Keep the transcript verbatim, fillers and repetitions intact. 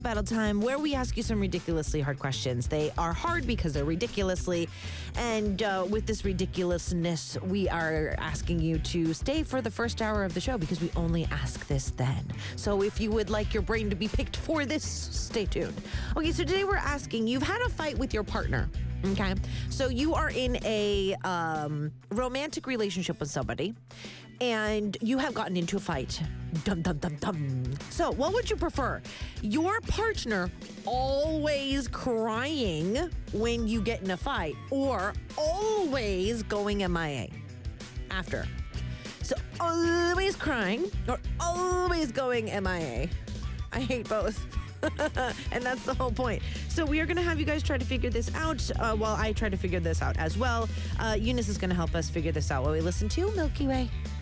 Battle time, where we ask you some ridiculously hard questions. They are hard because they're ridiculously, and uh, with this ridiculousness, we are asking you to stay for the first hour of the show because we only ask this then. So if you would like your brain to be picked for this, stay tuned. Okay, so today we're asking, you've had a fight with your partner, okay? So you are in a um, romantic relationship with somebody, and you have gotten into a fight. Dum, dum, dum, dum. So what would you prefer? Your partner always crying when you get in a fight, or always going M I A after? So always crying or always going M I A. I hate both. And that's the whole point. So we are going to have you guys try to figure this out uh, while I try to figure this out as well. Uh, Eunice is going to help us figure this out while we listen to Milky Way.